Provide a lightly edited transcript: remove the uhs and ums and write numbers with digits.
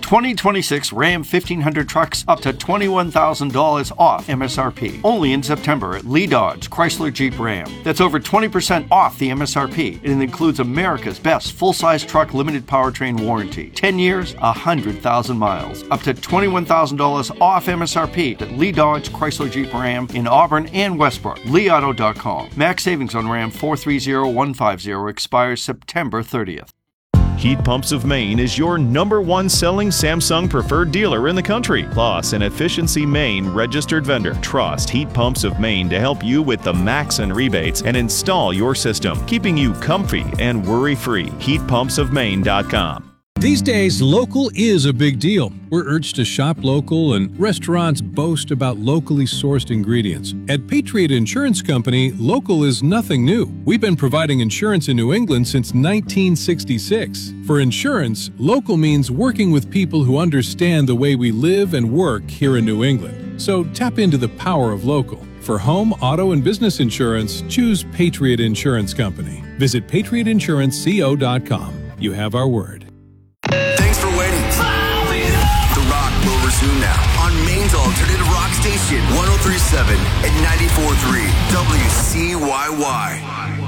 2026 Ram 1500 trucks up to $21,000 off MSRP. Only in September at Lee Dodge, Chrysler Jeep Ram. That's over 20% off the MSRP. And it includes America's best full-size truck limited powertrain warranty. 10 years, 100,000 miles. Up to $21,000 off MSRP at Lee Dodge, Chrysler Jeep Ram in Auburn and Westbrook. LeeAuto.com. Max savings on Ram 430150 expires September 30th. Heat Pumps of Maine is your #1 selling Samsung preferred dealer in the country, plus an Efficiency Maine registered vendor. Trust Heat Pumps of Maine to help you with the max and rebates and install your system, keeping you comfy and worry-free. HeatPumpsOfMaine.com. These days, local is a big deal. We're urged to shop local, and restaurants boast about locally sourced ingredients. At Patriot Insurance Company, local is nothing new. We've been providing insurance in New England since 1966. For insurance, local means working with people who understand the way we live and work here in New England. So tap into the power of local. For home, auto, and business insurance, choose Patriot Insurance Company. Visit patriotinsuranceco.com. You have our word. Thanks for waiting. The Rock will resume now on Maine's alternative rock station, 103.7 and 94.3 WCYY.